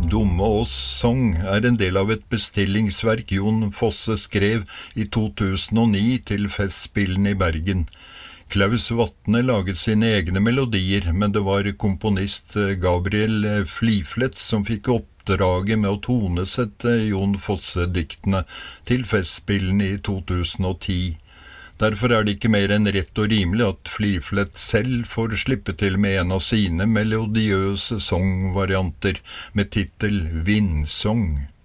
Dumme oss Song en del av et bestillingsverk Jon Fosse skrev i 2009 til Festspillene i Bergen. Klaus Vatne laget sine egne melodier, men det var komponist Gabriel Fliflet som fikk oppdraget med å tonesette Jon Fosse-diktene til Festspillene i 2010. Derfor det ikke mer enn rett og rimelig at Fliflet selv får slippe til med en av sine melodiøse songvarianter med titel Vindsong.